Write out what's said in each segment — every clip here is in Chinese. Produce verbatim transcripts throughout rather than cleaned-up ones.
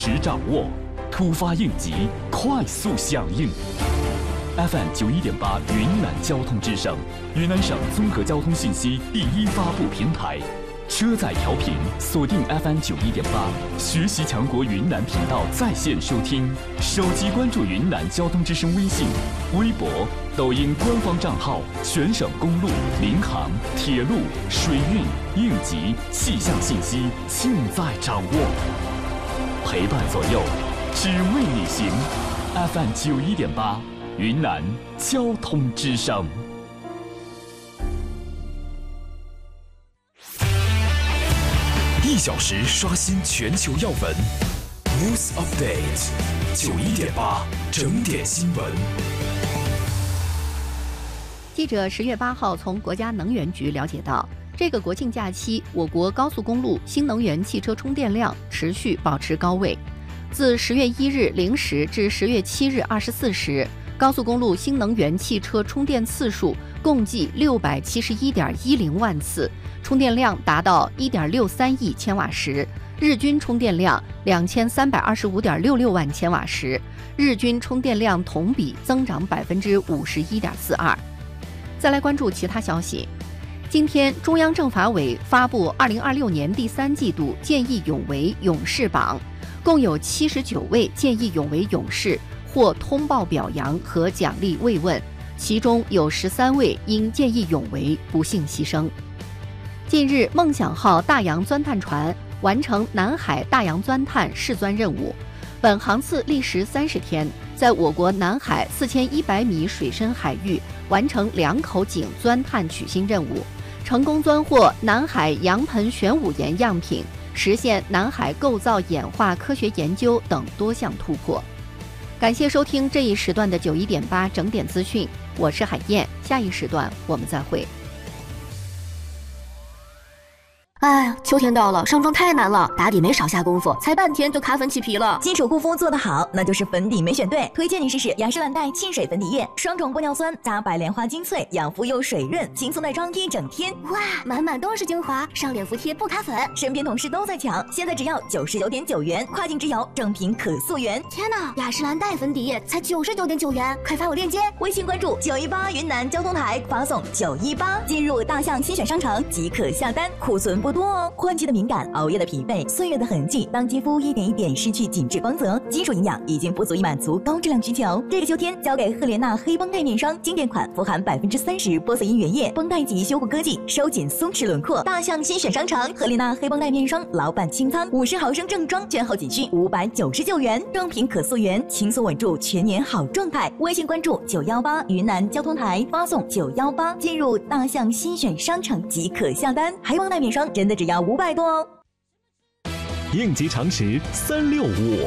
实掌握，突发应急快速响应。F M 九一点八云南交通之声，云南省综合交通信息第一发布平台。车载调频锁定 F M 九一点八，学习强国云南频道在线收听，手机关注云南交通之声微信、微博、抖音官方账号，全省公路、民航、铁路、水运、应急、气象信息尽在掌握，陪伴左右，只为你行。F M 九一点八，云南交通之声。 一小时刷新全球要闻 ，News Update， 九一点八整点新闻。 记者十月八号从国家能源局了解到，这个国庆假期，我国高速公路新能源汽车充电量持续保持高位。自十月一日零时至十月七日二十四时，高速公路新能源汽车充电次数共计六百七十一点一零万次。充电量达到 一点六三亿千瓦时，日均充电量两千三百二十五点六六万千瓦时，日均充电量同比增长百分之五十一点四二。再来关注其他消息，今天中央政法委发布二零二六年第三季度见义勇为勇士榜，共有七十九位见义勇为勇士获通报表扬和奖励慰问，其中有十三位因见义勇为不幸牺牲。近日，梦想号大洋钻探船完成南海大洋钻探试钻任务，本航次历时三十天，在我国南海四千一百米水深海域完成两口井钻探取芯任务，成功钻获南海洋盆玄武岩样品，实现南海构造演化科学研究等多项突破。感谢收听这一时段的九一点八整点资讯，我是海燕，下一时段我们再会。 哎呀，秋天到了，上妆太难了，打底没少下功夫，才半天就卡粉起皮了。 基础护肤做得好，那就是粉底没选对。推荐你试试雅诗兰黛沁水粉底液，双种玻尿酸加白莲花精粹，养肤又水润，轻松耐妆一整天。 哇，满满都是精华，上脸服帖不卡粉。 身边同事都在抢，现在只要九十九点九元，跨境直邮，正品可溯源。 天哪，雅诗兰黛粉底液才九十九点九元，快发我链接。 微信关注九一八云南交通台，发送九一八，进入大象新选商城即可下单，库存不多哦。换季的敏感，熬夜的疲惫，岁月的痕迹，当肌肤一点一点失去紧致光泽，基础营养已经不足以满足高质量需求。这个秋天交给赫莲娜黑绷带面霜，经典款，富含百分之三十玻色因原液，绷带级修护科技，收紧松弛轮廓。大象新选商城，赫莲娜黑绷带面霜老板清仓，五十毫升正装，券后仅需五百九十九元，正品可溯源，轻松稳住全年好状态。微信关注九幺八云南交通台，发送九幺八，进入大象新选商城即可下单。黑绷带面霜真的只要五百多哦。 应急常识三六五。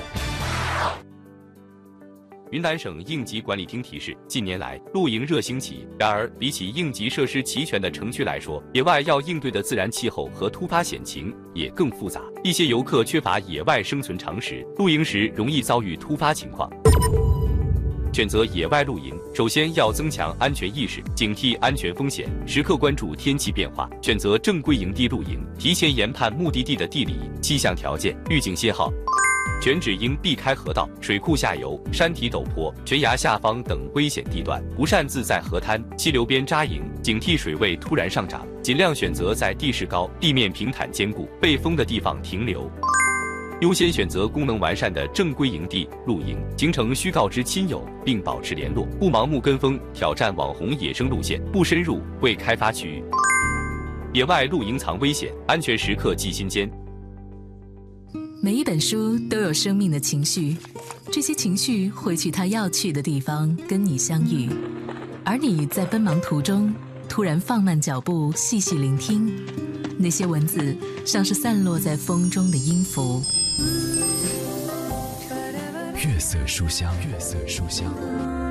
云南省应急管理厅提示，近年来露营热兴起，然而比起应急设施齐全的城区来说，野外要应对的自然气候和突发险情也更复杂。一些游客缺乏野外生存常识，露营时容易遭遇突发情况。选择野外露营，首先要增强安全意识，警惕安全风险，时刻关注天气变化。选择正规营地露营，提前研判目的地的地理、气象条件、预警信号。选址应避开河道、水库下游、山体陡坡、悬崖下方等危险地段，不擅自在河滩、溪流边扎营，警惕水位突然上涨。尽量选择在地势高、地面平坦坚固、背风的地方停留。优先选择功能完善的正规营地露营，行程需告知亲友并保持联络，不盲目跟风挑战网红野生路线，不深入未开发区域。野外露营藏危险，安全时刻记心间。 每一本书都有生命的情绪，这些情绪会去它要去的地方跟你相遇，而你在奔忙途中突然放慢脚步，细细聆听，那些文字像是散落在风中的音符。 月色书香，月色书香。